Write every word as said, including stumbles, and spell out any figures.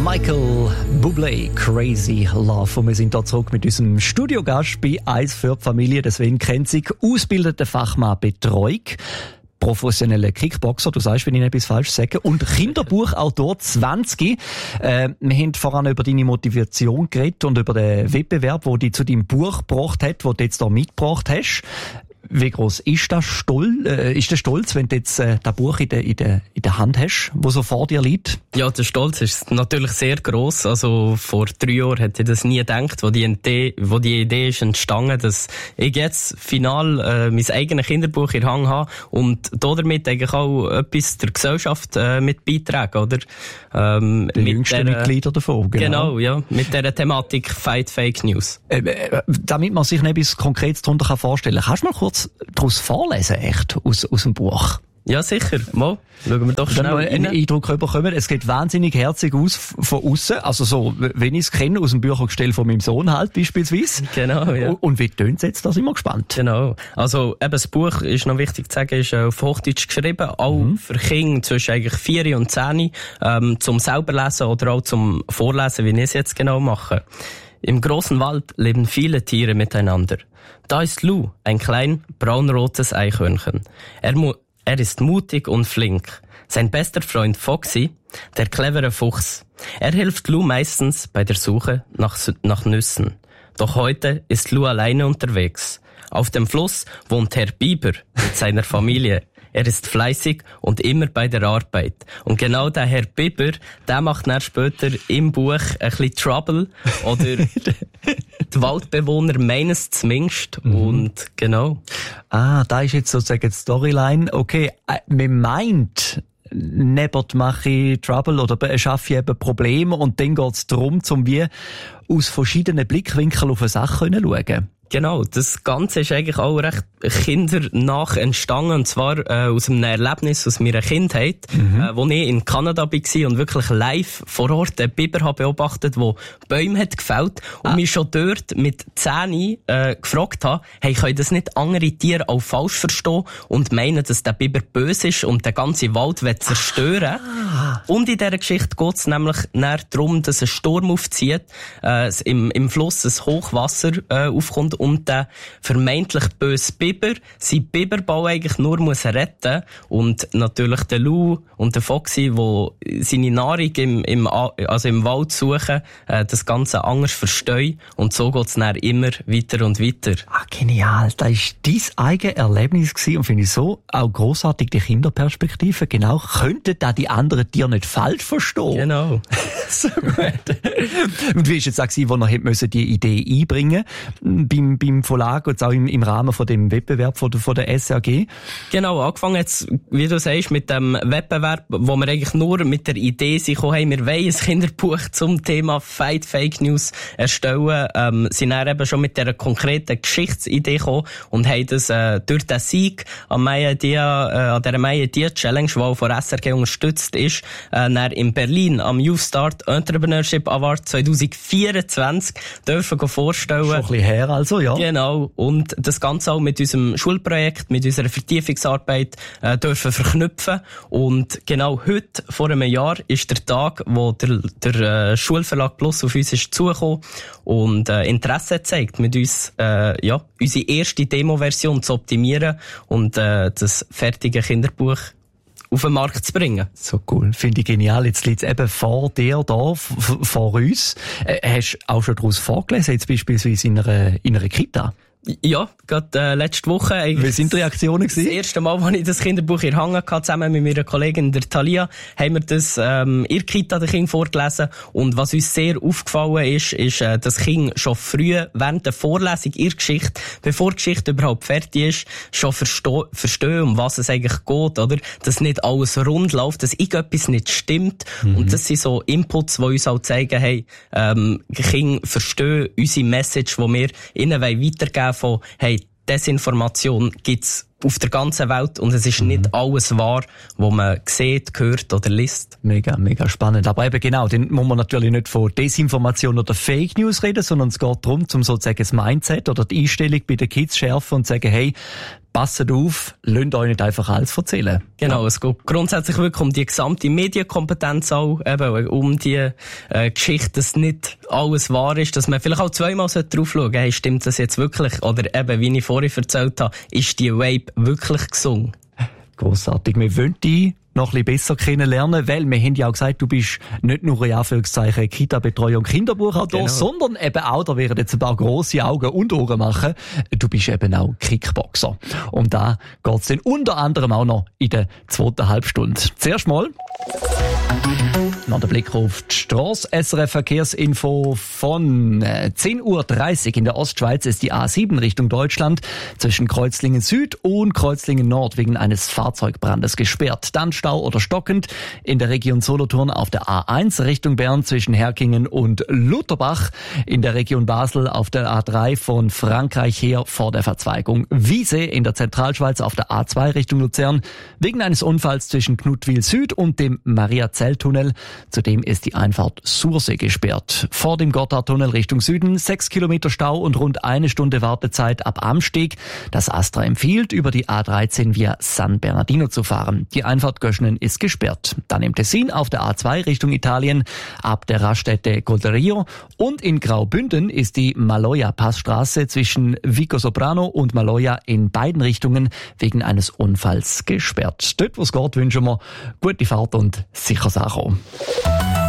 Michael Bublé, Crazy Love. Und wir sind hier zurück mit unserem Studiogast bei «Eins für die Familie». Deswegen kennt sich ausgebildeter Fachmann Betreuung, professioneller Kickboxer, du sagst, wenn ich etwas falsch sage, und Kinderbuchautor zwanzig. Äh, wir haben voran über deine Motivation geredet und über den Wettbewerb, der dich zu deinem Buch gebracht hat, den du jetzt hier mitgebracht hast. Wie gross ist das Stolz, äh, ist der Stolz, wenn du jetzt äh, das Buch in der, in, der, in der Hand hast, wo so vor dir liegt? Ja, der Stolz ist natürlich sehr gross. Also vor drei Jahren hätte ich das nie gedacht, wo die Idee, wo die Idee ist entstanden, dass ich jetzt final äh, mein eigenes Kinderbuch in der Hand habe und damit eigentlich auch etwas der Gesellschaft äh, mit beitragen, oder? Ähm, die jüngsten Mitglieder davon, genau. Genau, ja, mit dieser Thematik Fight Fake News. Äh, äh, damit man sich etwas Konkretes darunter vorstellen kann, kannst du mal kurz daraus vorlesen, echt, aus, aus dem Buch? Ja, sicher. Mal, schauen wir doch schnell rein. Einen Eindruck bekommen. Es geht wahnsinnig herzig aus von außen. Also so, wenn ich es kenne, aus dem Büchergestell von meinem Sohn halt, beispielsweise. Genau, ja. Und wie tönt es jetzt? Da sind wir gespannt. Genau. Also, eben, das Buch, ist noch wichtig zu sagen, ist auf Hochdeutsch geschrieben. Auch mhm. für Kinder zwischen eigentlich vier und zehn, ähm, zum selber lesen oder auch zum Vorlesen, wie ich es jetzt genau mache. Im großen Wald leben viele Tiere miteinander. Da ist Lou, ein klein braunrotes Eichhörnchen. Er, mu- er ist mutig und flink. Sein bester Freund Foxy, der clevere Fuchs. Er hilft Lou meistens bei der Suche nach, nach Nüssen. Doch heute ist Lou alleine unterwegs. Auf dem Fluss wohnt Herr Biber mit seiner Familie. Er ist fleißig und immer bei der Arbeit. Und genau der Herr Biber, der macht dann später im Buch ein bisschen Trouble. Oder die Waldbewohner meinen es zumindest. Mhm. Und genau. Ah, da ist jetzt sozusagen die Storyline. Okay, äh, man meint, nebert mache ich Trouble oder schaffe ich eben Probleme. Und dann geht es darum, um wie aus verschiedenen Blickwinkeln auf eine Sache zu schauen. Genau, das Ganze ist eigentlich auch recht kindernach entstanden, und zwar äh, aus einem Erlebnis aus meiner Kindheit, mhm. äh, wo ich in Kanada war und wirklich live vor Ort einen Biber habe beobachtet, der Bäume hat gefällt und ah. mich schon dort mit Zähnen äh, gefragt habe, hey, können das nicht andere Tiere auch falsch verstehen und meinen, dass der Biber böse ist und den ganzen Wald will zerstören? Ah. Und in dieser Geschichte geht es nämlich darum, dass ein Sturm aufzieht, äh, im, im Fluss ein Hochwasser äh, aufkommt und der vermeintlich böse Biber sein Biberbau eigentlich nur muss retten und natürlich der Lou und der Foxy, die seine Nahrung im, im, also im Wald suchen, äh, das Ganze anders verstehen und so geht es dann immer weiter und weiter. Ah, genial. Das war dein eigenes Erlebnis gewesen und finde ich so auch grossartig die Kinderperspektive. Genau, könnten da die anderen Tiere nicht falsch verstehen. Genau. So gut. Und wie ist jetzt auch gewesen, wo er hätte die Idee einbringen beim, beim Verlag und auch im, im Rahmen von dem Wettbewerb von der, von der S A G? Genau, angefangen jetzt, wie du sagst, mit dem Wettbewerb, wo wir eigentlich nur mit der Idee sind, hey, wir wollen ein Kinderbuch zum Thema Fight Fake News erstellen, ähm, sind dann eben schon mit dieser konkreten Geschichtsidee gekommen und haben das äh, durch den Sieg an, Maya Dia, äh, an dieser Maya Dia Challenge, die auch von S R G unterstützt ist, äh, dann in Berlin am Youth Start Entrepreneurship Award zwanzig vierundzwanzig dürfen vorstellen. Schon ein bisschen her also, ja. Genau. Und das Ganze auch mit unserem Schulprojekt, mit unserer Vertiefungsarbeit äh, dürfen verknüpfen. Und genau heute, vor einem Jahr, ist der Tag, wo der, der äh, Schulverlag Plus auf uns ist zugekommen und äh, Interesse zeigt, mit uns äh, ja, unsere erste Demo-Version zu optimieren und äh, das fertige Kinderbuch auf den Markt zu bringen. So cool. Finde ich genial. Jetzt liegt es eben vor dir da, f- vor uns. Äh, hast du auch schon daraus vorgelesen, jetzt beispielsweise in einer, in einer Kita? Ja, gerade äh, letzte Woche. Wie sind die Reaktionen gewesen? Das erste Mal, als ich das Kinderbuch in der Hand hatte, zusammen mit meiner Kollegin der Thalia, haben wir das ähm, in der Kita den Kindern vorgelesen. Und was uns sehr aufgefallen ist, ist, äh, dass Kinder schon früh während der Vorlesung ihrer Geschichte, bevor die Geschichte überhaupt fertig ist, schon verstehen, verstehen, um was es eigentlich geht, oder? Dass nicht alles rund läuft, dass irgendetwas nicht stimmt. Mhm. Und das sind so Inputs, die uns auch zeigen, hey, ähm, Kinder verstehen unsere Message, die wir ihnen weitergeben wollen, von, hey, Desinformation gibt's auf der ganzen Welt und es ist mhm. nicht alles wahr, was man sieht, hört oder liest. Mega, mega spannend. Aber eben genau, dann muss man natürlich nicht von Desinformation oder Fake News reden, sondern es geht darum, um sozusagen das Mindset oder die Einstellung bei den Kids schärfen und sagen, hey, passet auf, lasst euch nicht einfach alles erzählen. Genau, es geht grundsätzlich wirklich um die gesamte Medienkompetenz auch, eben um die äh, Geschichte, dass nicht alles wahr ist, dass man vielleicht auch zweimal drauf schauen sollte, hey, stimmt das jetzt wirklich? Oder eben, wie ich vorhin erzählt habe, ist die Vape wirklich gesungen? Grossartig. Wir wollen dich noch ein bisschen besser kennenlernen, weil wir haben ja auch gesagt, du bist nicht nur in Anführungszeichen Kita-Betreuung, Kinderbuchautor, genau, sondern eben auch, da werden jetzt ein paar grosse Augen und Ohren machen, du bist eben auch Kickboxer. Und da geht's dann unter anderem auch noch in der zweiten Halbstunde. Zuerst mal noch der Blick auf die Strasse. S R F-Verkehrsinfo von zehn Uhr dreißig in der Ostschweiz ist die A sieben Richtung Deutschland zwischen Kreuzlingen Süd und Kreuzlingen Nord wegen eines Fahrzeugbrandes gesperrt. Dann Stau oder stockend in der Region Solothurn auf der A eins Richtung Bern zwischen Herkingen und Lutherbach. In der Region Basel auf der A drei von Frankreich her vor der Verzweigung Wiese. In der Zentralschweiz auf der A zwei Richtung Luzern wegen eines Unfalls zwischen Knutwil Süd und dem Maria-Zell-Tunnel. Zudem ist die Einfahrt Sursee gesperrt. Vor dem Gotthardtunnel Richtung Süden sechs Kilometer Stau und rund eine Stunde Wartezeit ab Amsteg. Das Astra empfiehlt, über die A dreizehn via San Bernardino zu fahren. Die Einfahrt Göschnen ist gesperrt. Dann im Tessin auf der A zwei Richtung Italien ab der Raststätte Golderio und in Graubünden ist die Maloja-Passstraße zwischen Vicosoprano und Maloja in beiden Richtungen wegen eines Unfalls gesperrt. Dort, wo es geht, wünschen wir gute Fahrt und sicheres Ankommen.